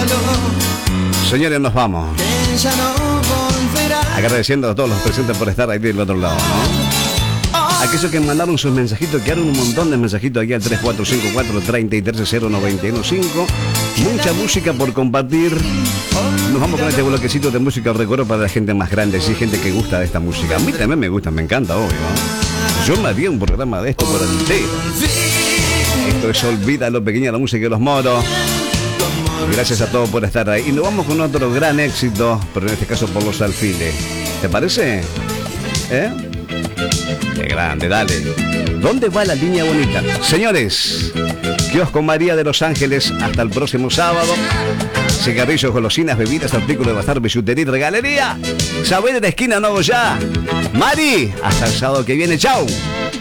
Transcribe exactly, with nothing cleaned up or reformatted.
Señores, nos vamos. Agradeciendo a todos los presentes por estar ahí del otro lado, ¿no? Aquellos que mandaron sus mensajitos, quedaron un montón de mensajitos aquí al tres cuatro cinco cuatro, tres tres cero, nueve uno cinco. Mucha música por compartir. Nos vamos con este bloquecito de música recuerdo para la gente más grande, sí, gente que gusta de esta música. A mí también me gusta, me encanta, obvio, ¿no? Yo me haría un programa de esto por entero. Esto es Olvida lo pequeña la música de los moros. Gracias a todos por estar ahí. Y nos vamos con otro gran éxito, pero en este caso por los alfiles. ¿Te parece? ¿Eh? Qué grande, dale. ¿Dónde va la línea bonita? Señores, Kiosco María de Los Ángeles, hasta el próximo sábado. Cigarrillos, golosinas, bebidas, artículos de bazar, bisutería y regalería. Saber de la esquina, no ya. Mari, hasta el sábado que viene. Chau.